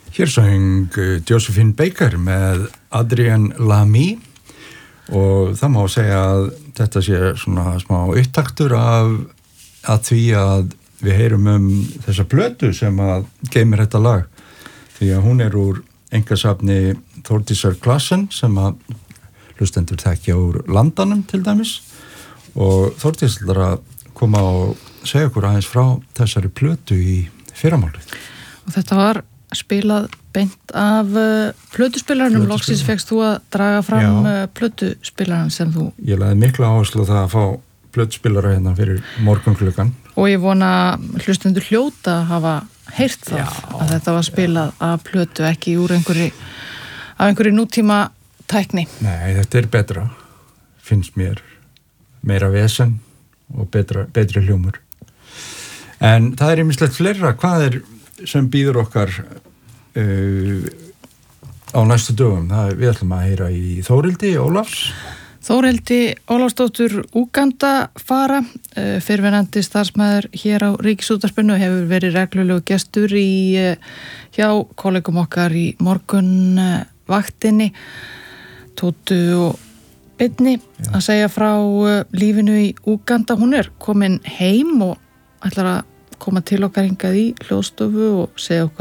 Hér söng Josephine Baker með Adrienne Lamy og það má segja að þetta sé svona smá upptaktur af því að við heyrum þessa plötu sem að geymir þetta lag því að hún úr einkasafni Þórdísar Claesen sem að hlustendur þekkja úr Landanum til dæmis og Þórdís ætlar að koma og segja okkur aðeins frá þessari plötu í fyrramálið. Og þetta var spilað beint af plötuspilaranum. Loksins fékkst þú að draga fram plötuspilaran sem þú... Ég lagði mikla áherslu á það að fá plötuspilara hérna fyrir morgunklukkan. Og ég vona hlustendur hljóta að hafa heyrt það að þetta var spilað af plötu, ekki úr einhverju nútíma tækni. Nei, þetta betra, finnst mér. Meira vesen og betri hljómur. En það ýmislegt fleira. Hvað sem býður okkar á næstu dögum? Við ætlum að heyra í Þórildi Ólafs. Þórildi Ólafsdóttur Úganda fara, fyrrverandi starfsmaður hér á Ríkisútvarpinu, hefur verið reglulegu gestur hjá kollegum okkar í morgunvaktinni, Tótu og Beinni, að segja frá lífinu í Úganda. Hún komin heim og ætlar að koma til okkar hingað í hljóðstofu og segja okkur